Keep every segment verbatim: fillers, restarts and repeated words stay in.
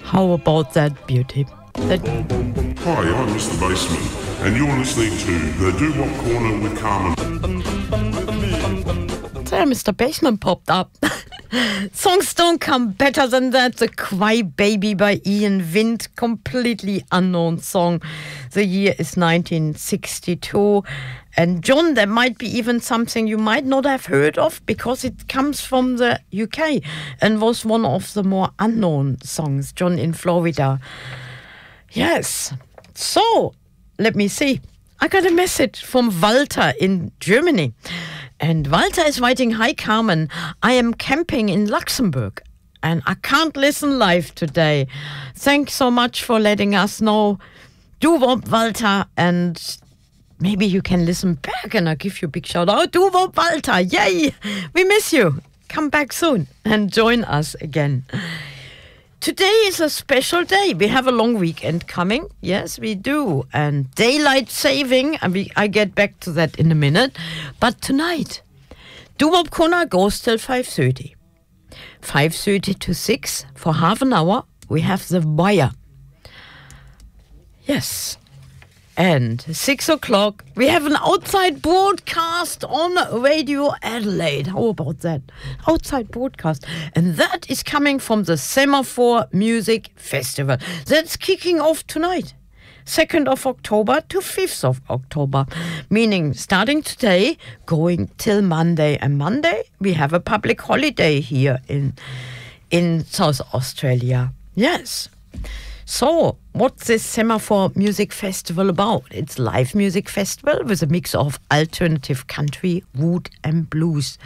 How about that, beauty? That... Hi, I'm Mister Bassman, and you're listening to the Doo-Wop Corner with Carmen. There, Mister Bassman popped up. Songs don't come better than that. The Cry Baby by Ian Wind, completely unknown song. The year is nineteen sixty-two. And John, there might be even something you might not have heard of because it comes from the U K and was one of the more unknown songs. John in Florida. Yes. So, let me see. I got a message from Walter in Germany. And Walter is writing, "Hi Carmen, I am camping in Luxembourg and I can't listen live today. Thanks so much for letting us know. Doo-Wop, Walter, and maybe you can listen back and I'll give you a big shout out. Doo-Wop, Walter, yay! We miss you. Come back soon and join us again." Today is a special day. We have a long weekend coming. Yes, we do. And daylight saving, and we, I get back to that in a minute. But tonight, Doo-Wop Corner goes till five thirty. five thirty to six, for half an hour, we have The Wire. Yes. And six o'clock, we have an outside broadcast on Radio Adelaide. How about that? Outside broadcast. And that is coming from the Semaphore Music Festival. That's kicking off tonight, second of October to fifth of October. Meaning starting today, going till Monday. And Monday, we have a public holiday here in, in South Australia. Yes. So, what's this Semaphore Music Festival about? It's a live music festival with a mix of alternative country, wood and blues.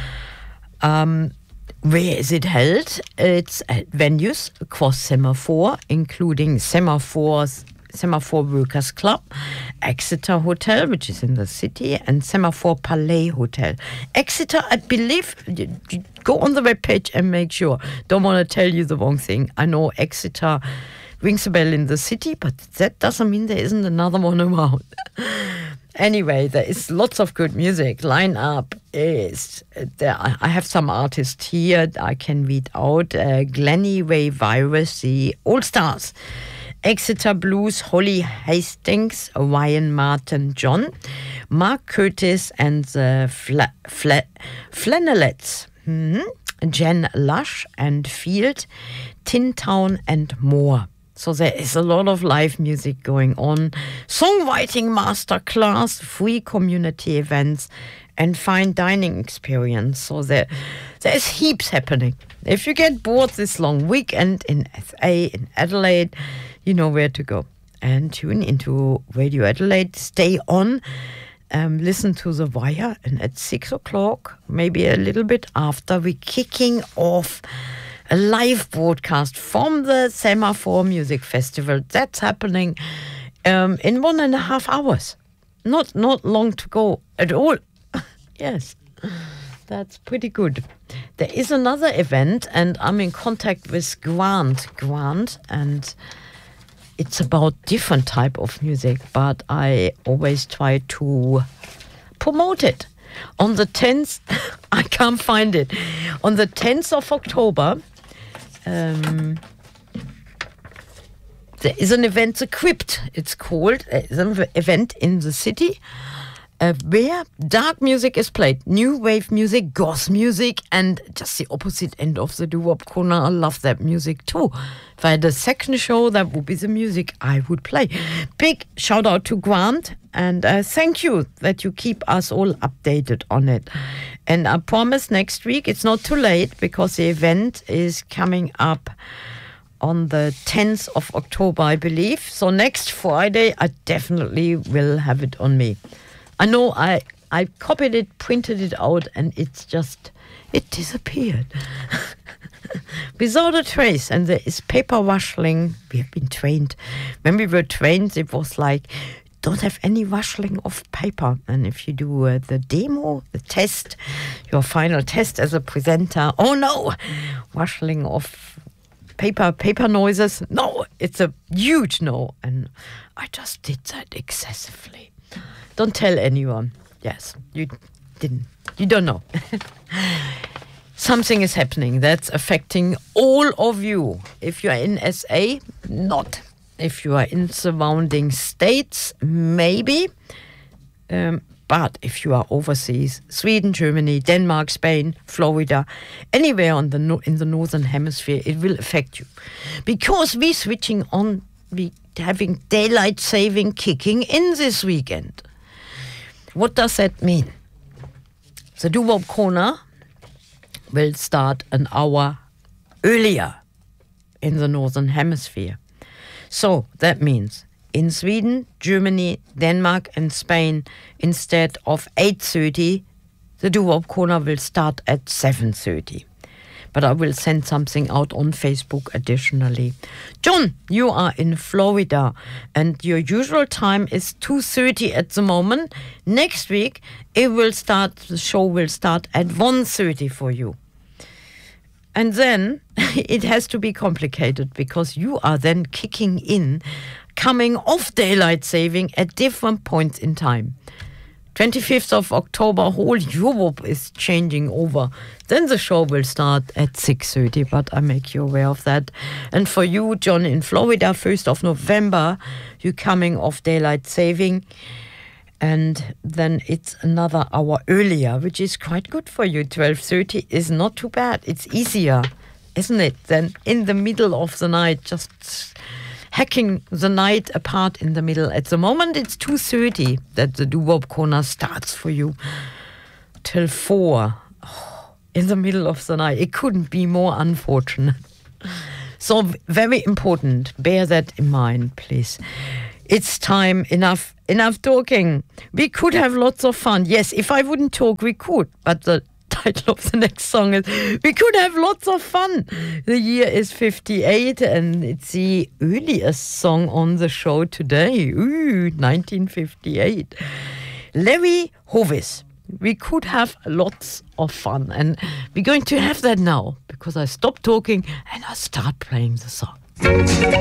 Um, where is it held? It's at venues across Semaphore, including Semaphore's Semaphore Workers Club, Exeter Hotel, which is in the city, and Semaphore Palais Hotel. Exeter, I believe, you, you go on the webpage and make sure. Don't want to tell you the wrong thing. I know Exeter rings a bell in the city, but that doesn't mean there isn't another one around. Anyway, there is lots of good music. Line up is there. I have some artists here I can read out. Uh, Glennie Ray Virus, the All Stars, Exeter Blues, Holly Hastings, Ryan Martin John, Mark Curtis and the Fla- Fla- Flannelettes, mm-hmm. Jen Lush and Field, Tin Town and more. So there is a lot of live music going on, songwriting masterclass, free community events, and fine dining experience. So there, there's heaps happening. If you get bored this long weekend in S A, in Adelaide, you know where to go. And tune into Radio Adelaide, stay on, um, listen to The Wire, and at six o'clock, maybe a little bit after, we're kicking off a live broadcast from the Semaphore Music Festival. That's happening um, in one and a half hours. Not not long to go at all. Yes, that's pretty good. There is another event, and I'm in contact with Grant. Grant, and it's about different type of music, but I always try to promote it. On the tenth, I can't find it. On the tenth of October, Um, there is an event, The Crypt, it's called. It's an event in the city uh, where dark music is played, new wave music, goth music, and just the opposite end of the Doo-Wop Corner. I love that music too. If I had a second show, that would be the music I would play. Big shout out to Grant, and uh, thank you that you keep us all updated on it. And I promise next week, it's not too late because the event is coming up on the tenth of October, I believe. So next Friday, I definitely will have it on me. I know I, I copied it, printed it out, and it's just, it disappeared. Without a trace. And there is paper rustling. We have been trained. When we were trained, it was like, don't have any rustling of paper. And if you do uh, the demo, the test, your final test as a presenter, oh no, rustling of paper, paper noises. No, it's a huge no. And I just did that excessively. Don't tell anyone. Yes, you didn't. You don't know. something is happening that's affecting all of you. If you are in S A, not. If you are in surrounding states, maybe. Um, but if you are overseas, Sweden, Germany, Denmark, Spain, Florida, anywhere on the no- in the northern hemisphere, it will affect you. Because we're switching on, we having daylight saving kicking in this weekend. What does that mean? The Doo-Wop Corner will start an hour earlier in the northern hemisphere. So that means in Sweden, Germany, Denmark and Spain, instead of eight thirty, the Doo-Wop Corner will start at seven thirty. But I will send something out on Facebook additionally. John, you are in Florida and your usual time is two thirty at the moment. Next week, it will start. the show will start at one thirty for you. And then it has to be complicated because you are then kicking in, coming off daylight saving at different points in time. twenty-fifth of October, whole Europe is changing over. Then the show will start at six thirty, but I make you aware of that. And for you, John, in Florida, first of November, you're coming off daylight saving. And then it's another hour earlier, which is quite good for you. twelve thirty is not too bad. It's easier, isn't it, than in the middle of the night, just hacking the night apart in the middle. At the moment, it's two thirty that the Doo-Wop Corner starts for you till four oh, in the middle of the night. It couldn't be more unfortunate. So very important. Bear that in mind, please. It's time. Enough enough talking. We could have lots of fun. Yes, if I wouldn't talk, we could. But the title of the next song is We Could Have Lots of Fun. The year is fifty-eight and it's the earliest song on the show today. Ooh, nineteen fifty-eight. Larry Hovis. We could have lots of fun. And we're going to have that now because I stopped talking and I start playing the song.